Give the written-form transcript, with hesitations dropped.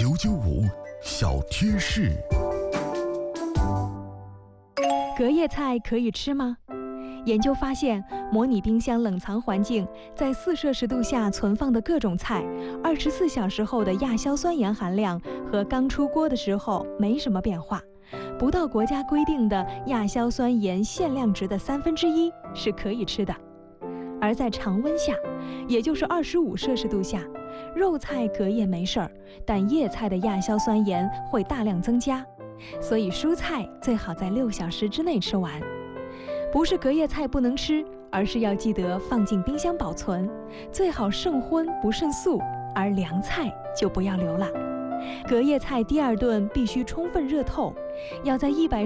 995小贴士。 隔夜菜可以吃吗？研究发现，模拟冰箱冷藏环境，在4摄氏度下存放的各种菜，24小时后的亚硝酸盐含量和刚出锅的时候没什么变化，不到国家规定的亚硝酸盐限量值的1/3是可以吃的。而在常温下，也就是25摄氏度下，肉菜隔夜没事儿，但叶菜的亚硝酸盐会大量增加，所以蔬菜最好在6小时之内吃完。不是隔夜菜不能吃，而是要记得放进冰箱保存，最好剩荤不剩素，而凉菜就不要留了。隔夜菜第2顿必须充分热透，要在100